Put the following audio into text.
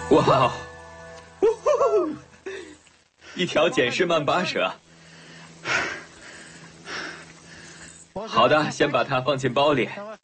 哇哦，一条简氏曼巴蛇。好的，先把它放进包里。